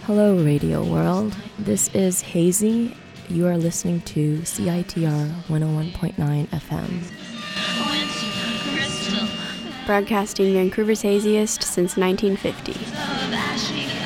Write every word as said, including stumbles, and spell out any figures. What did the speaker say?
Hello, Radio World. This is Hazy. You are listening to C I T R one oh one point nine F M. Broadcasting Vancouver's haziest since nineteen fifty.